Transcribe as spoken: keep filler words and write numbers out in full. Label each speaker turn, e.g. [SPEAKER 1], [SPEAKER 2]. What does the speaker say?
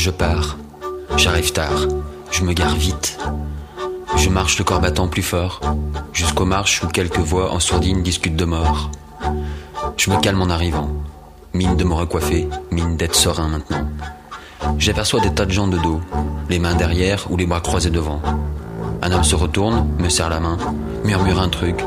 [SPEAKER 1] je pars. J'arrive tard, je me gare vite. Je marche le corps battant plus fort, jusqu'aux marches où quelques voix en sourdine discutent de mort. Je me calme en arrivant, mine de me recoiffer, mine d'être serein maintenant. J'aperçois des tas de gens de dos, les mains derrière ou les bras croisés devant. Un homme se retourne, me serre la main, murmure un truc,